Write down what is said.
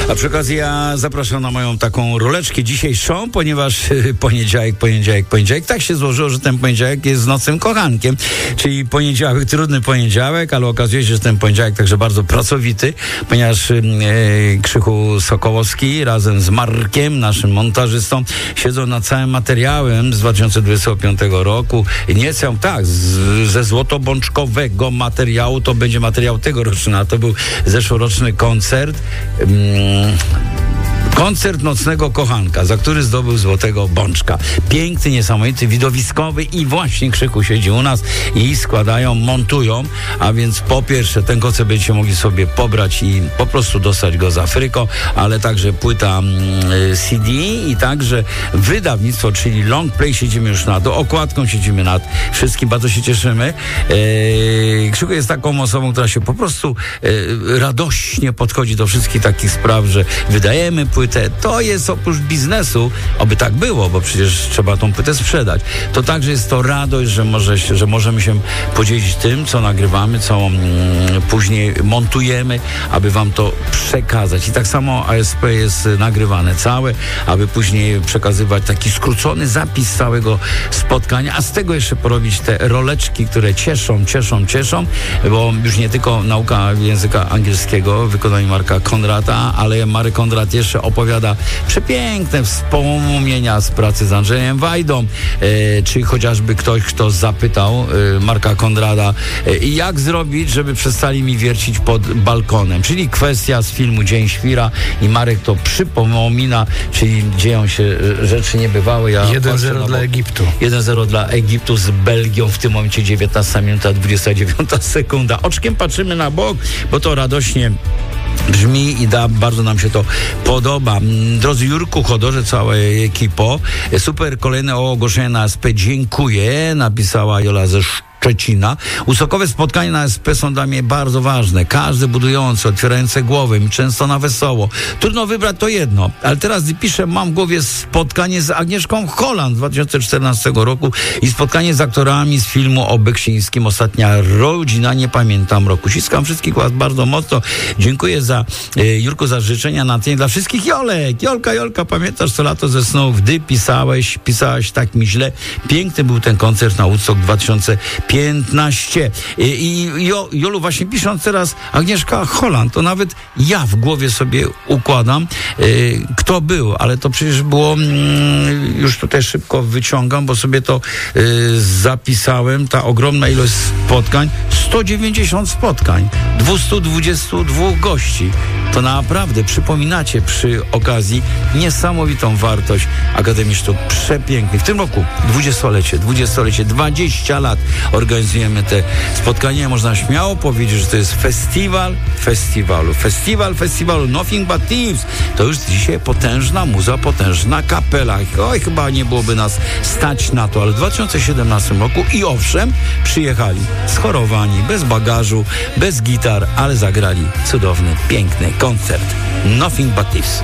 A przy okazji ja zapraszam na moją taką roleczkę dzisiejszą, ponieważ poniedziałek. Tak się złożyło, że ten poniedziałek jest nocnym kochankiem, czyli poniedziałek, trudny poniedziałek, ale okazuje się, że ten poniedziałek także bardzo pracowity, ponieważ Krzychu Sokołowski razem z Markiem, naszym montażystą, siedzą nad całym materiałem z 2025 roku. Ze złotobączkowego materiału, to będzie materiał tegoroczny, a to był zeszłoroczny koncert. Koncert nocnego kochanka, za który zdobył Złotego Bączka. Piękny, niesamowity, widowiskowy i właśnie Krzychu siedzi u nas i składają, montują, a więc po pierwsze ten koncert będziecie mogli sobie pobrać i po prostu dostać go z Afryką, ale także płyta CD i także wydawnictwo, czyli long play, siedzimy już nad okładką, siedzimy nad wszystkim, bardzo się cieszymy. Krzychu jest taką osobą, która się po prostu radośnie podchodzi do wszystkich takich spraw, że wydajemy płytę. To jest oprócz biznesu, oby tak było, bo przecież trzeba tą płytę sprzedać. To także jest to radość, że możemy się podzielić tym, co nagrywamy, co później montujemy, aby wam to przekazać. I tak samo ASP jest nagrywane całe, aby później przekazywać taki skrócony zapis całego spotkania, a z tego jeszcze porobić te roleczki, które cieszą, bo już nie tylko nauka języka angielskiego w wykonaniu Marka Konrada, ale Marek Konrad jeszcze opowiada przepiękne wspomnienia z pracy z Andrzejem Wajdą, czy chociażby ktoś, kto zapytał Marka Konrada, jak zrobić, żeby przestali mi wiercić pod balkonem, czyli kwestia z filmu Dzień Świra i Marek to przypomina, czyli dzieją się rzeczy niebywałe. 1-0 dla Egiptu. 1-0 dla Egiptu z Belgią, w tym momencie 19 minuta, 29 sekunda. Oczkiem patrzymy na bok, bo to radośnie brzmi i bardzo nam się to podoba. Drodzy Jurku, Chodorze, cała ekipo, super kolejne ogłoszenie na SP. Dziękuję, napisała Jola ze Szczecina. Usokowe spotkania na SP są dla mnie bardzo ważne. Każdy budujący, otwierający głowę, często na wesoło. Trudno wybrać to jedno, ale teraz piszę, mam w głowie spotkanie z Agnieszką Holland z 2014 roku i spotkanie z aktorami z filmu o Beksińskim. Ostatnia rodzina, nie pamiętam roku. Ściskam wszystkich was bardzo mocno. Dziękuję Jurku, za życzenia na tydzień dla wszystkich Jolek. Jolka, pamiętasz co lato ze snu, gdy pisałaś tak mi źle. Piękny był ten koncert na Woodstock 2015. Jolu, właśnie pisząc teraz Agnieszka Holland, to nawet ja w głowie sobie układam, kto był, ale to przecież było, już tutaj szybko wyciągam, bo sobie to zapisałem, ta ogromna ilość spotkań, 190 spotkań, 222 gości. To naprawdę przypominacie przy okazji niesamowitą wartość Akademii Sztuk Przepięknych. W tym roku 20-lecie, 20 lat organizujemy te spotkania. Można śmiało powiedzieć, że to jest festiwal festiwalu Nothing But Thieves. To już dzisiaj potężna muza, potężna kapela. Oj, chyba nie byłoby nas stać na to, ale w 2017 roku i owszem, przyjechali schorowani, bez bagażu, bez gitar, ale zagrali cudowny, piękny koncert. Nothing But Thieves.